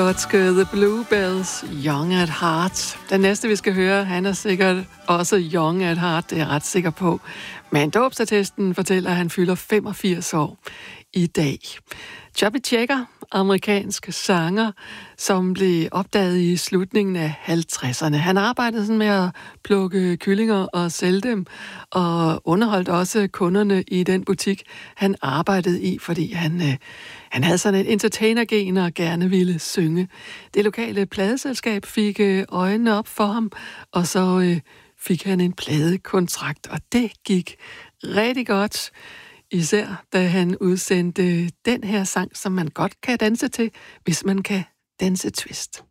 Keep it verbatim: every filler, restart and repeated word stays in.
Godt The Bluebells, Young at Heart. Den næste, vi skal høre, han er sikkert også young at heart, det er jeg ret sikker på. Men dåbsattesten fortæller, at han fylder femogfirs år i dag. Chubby Checker, amerikansk sanger, som blev opdaget i slutningen af halvtredserne. Han arbejdede sådan med at plukke kyllinger og sælge dem, og underholdt også kunderne i den butik, han arbejdede i, fordi han, øh, han havde sådan et entertainer-gen og gerne ville synge. Det lokale pladeselskab fik øh, øjnene op for ham, og så øh, fik han en pladekontrakt, og det gik rigtig godt. Især da han udsendte den her sang, som man godt kan danse til, hvis man kan danse twist.